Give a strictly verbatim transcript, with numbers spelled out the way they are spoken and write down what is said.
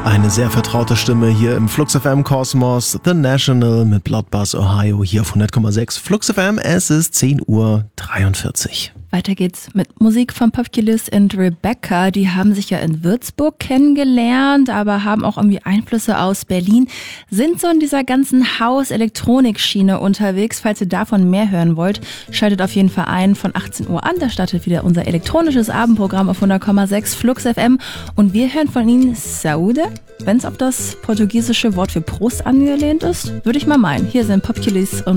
Eine sehr vertraute Stimme hier im Flux F M Kosmos, The National mit Bloodbath Ohio hier auf hundert Komma sechs Flux F M. Es ist zehn Uhr dreiundvierzig. Weiter geht's mit Musik von Populous und Rebecca. Die haben sich ja in Würzburg kennengelernt, aber haben auch irgendwie Einflüsse aus Berlin. Sind so in dieser ganzen House-Elektronik-Schiene unterwegs. Falls ihr davon mehr hören wollt, schaltet auf jeden Fall ein von achtzehn Uhr an. Da startet wieder unser elektronisches Abendprogramm auf hundert Komma sechs Flux F M. Und wir hören von ihnen Saúde. Wenn es auf das portugiesische Wort für Prost angelehnt ist, würde ich mal meinen. Hier sind Populous und